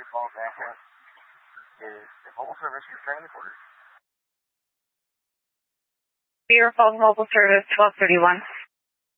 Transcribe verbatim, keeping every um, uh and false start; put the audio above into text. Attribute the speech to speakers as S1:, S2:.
S1: Falls Ambulance is the mobile service returning the quarters.
S2: Beaver Falls Mobile Service twelve thirty-one.